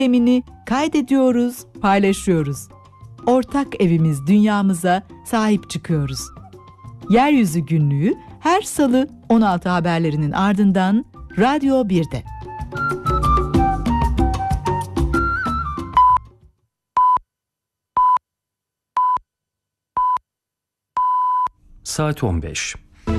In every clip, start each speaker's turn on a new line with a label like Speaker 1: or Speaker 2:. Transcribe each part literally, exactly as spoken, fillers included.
Speaker 1: Emini kaydediyoruz, paylaşıyoruz. Ortak evimiz dünyamıza sahip çıkıyoruz. Yeryüzü Günlüğü her salı on altı haberlerinin ardından Radyo bir'de.
Speaker 2: Saat on beş.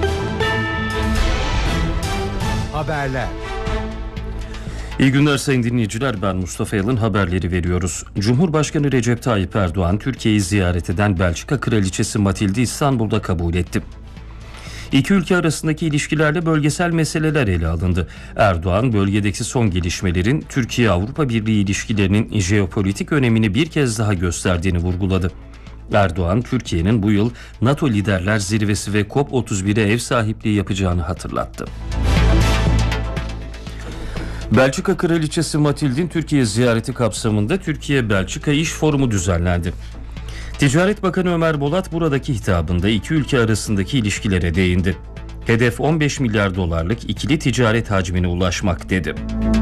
Speaker 3: Haberler.
Speaker 2: İyi günler sayın dinleyiciler, ben Mustafa Yalın, haberleri veriyoruz. Cumhurbaşkanı Recep Tayyip Erdoğan, Türkiye'yi ziyaret eden Belçika Kraliçesi Matilde'yi İstanbul'da kabul etti. İki ülke arasındaki ilişkilerle bölgesel meseleler ele alındı. Erdoğan, bölgedeki son gelişmelerin Türkiye-Avrupa Birliği ilişkilerinin jeopolitik önemini bir kez daha gösterdiğini vurguladı. Erdoğan, Türkiye'nin bu yıl NATO Liderler Zirvesi ve COP otuz bir'e ev sahipliği yapacağını hatırlattı. Belçika Kraliçesi Matilde'in Türkiye ziyareti kapsamında Türkiye-Belçika İş Forumu düzenlendi. Ticaret Bakanı Ömer Bolat buradaki hitabında iki ülke arasındaki ilişkilere değindi. Hedef on beş milyar dolarlık ikili ticaret hacmine ulaşmak dedi.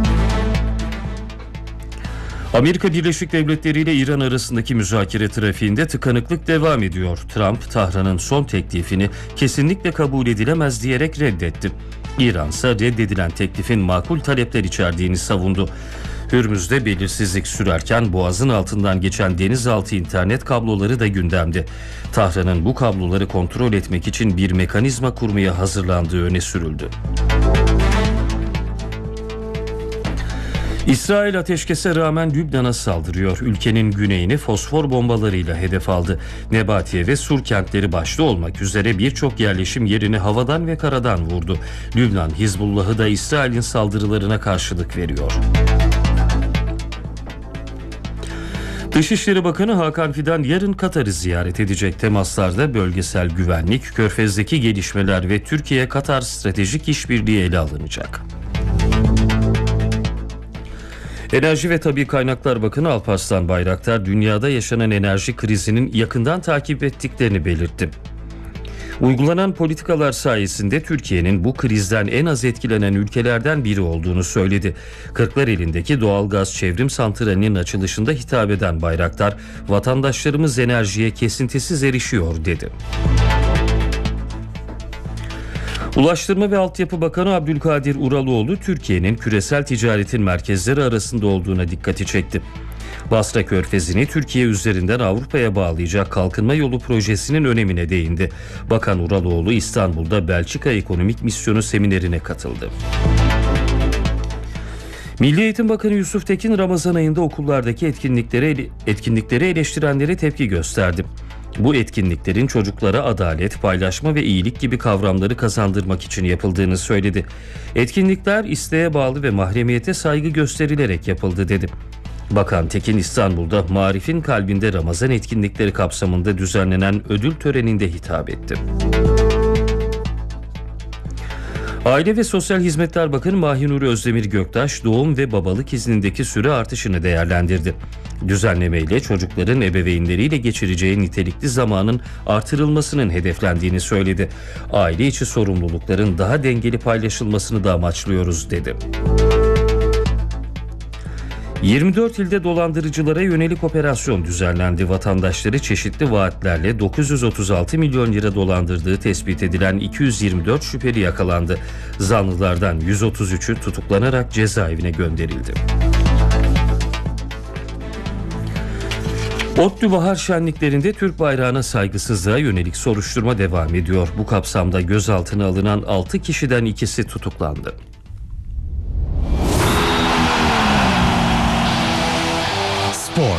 Speaker 2: Amerika Birleşik Devletleri ile İran arasındaki müzakere trafiğinde tıkanıklık devam ediyor. Trump, Tahran'ın son teklifini kesinlikle kabul edilemez diyerek reddetti. İran ise reddedilen teklifin makul talepler içerdiğini savundu. Hürmüz'de belirsizlik sürerken Boğaz'ın altından geçen denizaltı internet kabloları da gündemde. Tahran'ın bu kabloları kontrol etmek için bir mekanizma kurmaya hazırlandığı öne sürüldü. İsrail ateşkese rağmen Lübnan'a saldırıyor. Ülkenin güneyini fosfor bombalarıyla hedef aldı. Nebatiye ve Sur kentleri başta olmak üzere birçok yerleşim yerini havadan ve karadan vurdu. Lübnan Hizbullah'ı da İsrail'in saldırılarına karşılık veriyor. Dışişleri Bakanı Hakan Fidan yarın Katar'ı ziyaret edecek. Temaslarda bölgesel güvenlik, Körfez'deki gelişmeler ve Türkiye-Katar stratejik işbirliği ele alınacak. Enerji ve Tabii Kaynaklar Bakanı Alparslan Bayraktar, dünyada yaşanan enerji krizinin yakından takip ettiklerini belirtti. Uygulanan politikalar sayesinde Türkiye'nin bu krizden en az etkilenen ülkelerden biri olduğunu söyledi. Kırklareli'ndeki doğalgaz çevrim santralinin açılışında hitap eden Bayraktar, vatandaşlarımız enerjiye kesintisiz erişiyor dedi. Ulaştırma ve Altyapı Bakanı Abdülkadir Uraloğlu, Türkiye'nin küresel ticaretin merkezleri arasında olduğuna dikkati çekti. Basra Körfezi'ni Türkiye üzerinden Avrupa'ya bağlayacak kalkınma yolu projesinin önemine değindi. Bakan Uraloğlu, İstanbul'da Belçika Ekonomik Misyonu seminerine katıldı. Milli Eğitim Bakanı Yusuf Tekin, Ramazan ayında okullardaki etkinlikleri, etkinlikleri eleştirenlere tepki gösterdi. Bu etkinliklerin çocuklara adalet, paylaşma ve iyilik gibi kavramları kazandırmak için yapıldığını söyledi. Etkinlikler isteğe bağlı ve mahremiyete saygı gösterilerek yapıldı dedi. Bakan Tekin, İstanbul'da Marif'in Kalbinde Ramazan etkinlikleri kapsamında düzenlenen ödül töreninde hitap etti. Aile ve Sosyal Hizmetler Bakanı Mahinur Özdemir Göktaş, doğum ve babalık iznindeki süre artışını değerlendirdi. Düzenlemeyle çocukların ebeveynleriyle geçireceği nitelikli zamanın artırılmasının hedeflendiğini söyledi. Aile içi sorumlulukların daha dengeli paylaşılmasını da amaçlıyoruz dedi. yirmi dört ilde dolandırıcılara yönelik operasyon düzenlendi. Vatandaşları çeşitli vaatlerle dokuz yüz otuz altı milyon lira dolandırdığı tespit edilen iki yüz yirmi dört şüpheli yakalandı. Zanlılardan yüz otuz üçü tutuklanarak cezaevine gönderildi. ODTÜ Bahar Şenliklerinde Türk bayrağına saygısızlığa yönelik soruşturma devam ediyor. Bu kapsamda gözaltına alınan altı kişiden ikisi tutuklandı.
Speaker 3: Spor.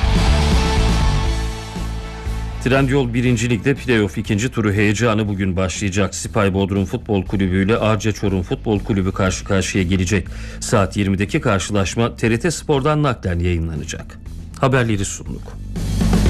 Speaker 2: Trendyol birinci Lig'de Playoff ikinci turu heyecanı bugün başlayacak. Sipay Bodrum Futbol Kulübü ile Arca Çorum Futbol Kulübü karşı karşıya gelecek. Saat yirmideki karşılaşma T R T Spor'dan naklen yayınlanacak. Haberleri sunduk.